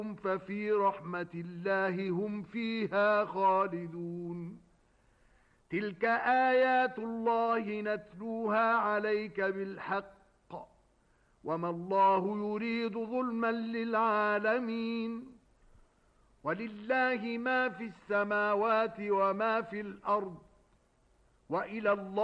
ففي رحمة الله هم فيها خالدون. تلك آيات الله نتلوها عليك بالحق وما الله يريد ظلما للعالمين. ولله ما في السماوات وما في الأرض وإلى الله